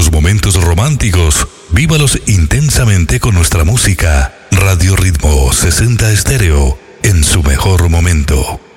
Los momentos románticos, vívalos intensamente con nuestra música. Radio Ritmo 60 Estéreo, en su mejor momento.